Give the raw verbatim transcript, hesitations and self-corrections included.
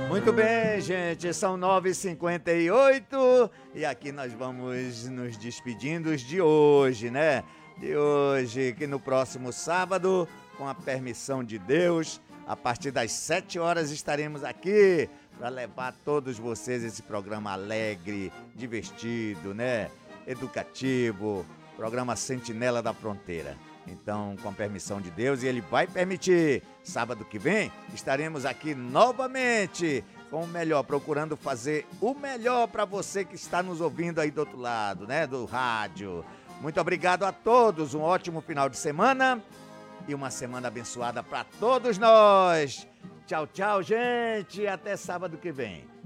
Muito bem, gente, são nove e cinquenta e oito e aqui nós vamos nos despedindo de hoje, né? De hoje, que no próximo sábado, com a permissão de Deus, a partir das sete horas estaremos aqui para levar a todos vocês esse programa alegre, divertido, né? Educativo, programa Sentinela da Fronteira. Então, com a permissão de Deus, e Ele vai permitir, sábado que vem, estaremos aqui novamente com o melhor, procurando fazer o melhor para você que está nos ouvindo aí do outro lado, né, do rádio. Muito obrigado a todos, um ótimo final de semana e uma semana abençoada para todos nós. Tchau, tchau, gente, até sábado que vem.